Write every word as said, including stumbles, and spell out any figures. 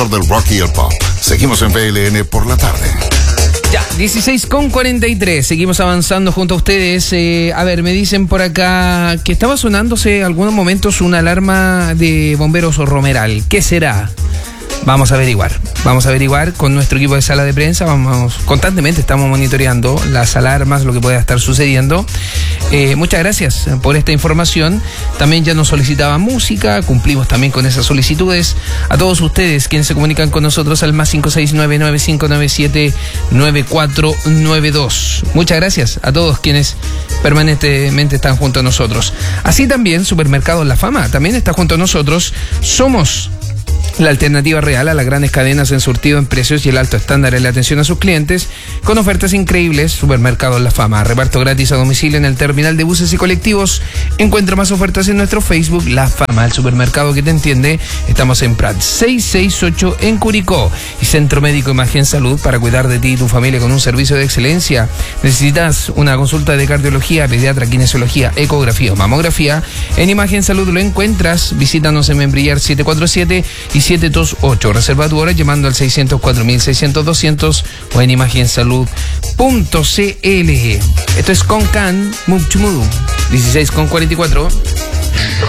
del rock y el pop. Seguimos en V L N por la tarde. Ya, dieciséis con cuarenta y tres. Seguimos avanzando junto a ustedes. Eh, a ver, me dicen por acá que estaba sonándose algunos momentos una alarma de bomberos Romeral. ¿Qué será? Vamos a averiguar. Vamos a averiguar con nuestro equipo de sala de prensa. Vamos, constantemente estamos monitoreando las alarmas, lo que pueda estar sucediendo. Eh, muchas gracias por esta información. También ya nos solicitaban música, cumplimos también con esas solicitudes. A todos ustedes quienes se comunican con nosotros al más cinco seis nueve nueve cinco nueve siete nueve cuatro nueve dos. Muchas gracias a todos quienes permanentemente están junto a nosotros. Así también Supermercados La Fama también está junto a nosotros. Somos la alternativa real a las grandes cadenas en surtido, en precios y el alto estándar en la atención a sus clientes, con ofertas increíbles. Supermercados La Fama, reparto gratis a domicilio en el terminal de buses y colectivos. Encuentra más ofertas en nuestro Facebook, La Fama, el supermercado que te entiende. Estamos en Prat seiscientos sesenta y ocho en Curicó. Y Centro Médico Imagen Salud, para cuidar de ti y tu familia con un servicio de excelencia. ¿Necesitas una consulta de cardiología, pediatra, kinesiología, ecografía o mamografía? En Imagen Salud lo encuentras. Visítanos en Membrillar setecientos cuarenta y siete y setecientos veintiocho. Reserva tu hora llamando al seiscientos cuatro mil seiscientos doscientos o en imagensalud punto c l. Esto es Con Can, Move to Move. dieciséis con cuarenta y cuatro.